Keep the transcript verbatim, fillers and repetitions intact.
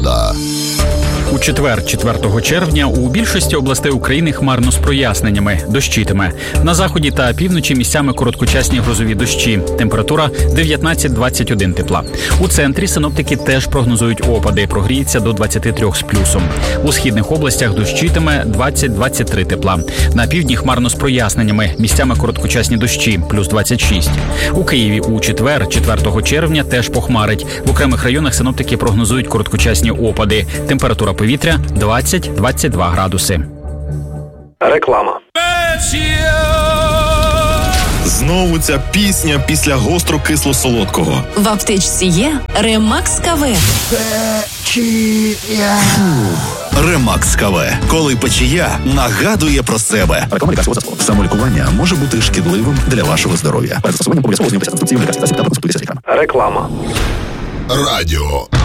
Погода. У четвер, четвертого червня, у більшості областей України хмарно з проясненнями, дощитиме. На заході та півночі місцями короткочасні грозові дощі. Температура дев'ятнадцять-двадцять один тепла. У центрі синоптики теж прогнозують опади, прогріється до двадцять три з плюсом. У східних областях дощитиме двадцять-двадцять три тепла. На півдні хмарно з проясненнями, місцями короткочасні дощі, плюс двадцять шість. У Києві у четвер, четвертого червня, теж похмарить. В окремих районах синоптики прогнозують короткочасні опади. Температура повітря двадцять-двадцять два градуси. Реклама. Знову ця пісня після гостро-кисло-солодкого. В аптечці є Ремакс КВ. Печія. Ремакс КВ. Коли печія нагадує про себе. Реклама лікарського засобу. Самолікування може бути шкідливим для вашого здоров'я. Перед застосуванням обов'язково ознайомитися з інструкцією лікарських засобів та консультуйтеся з лікарем. Реклама. Радіо.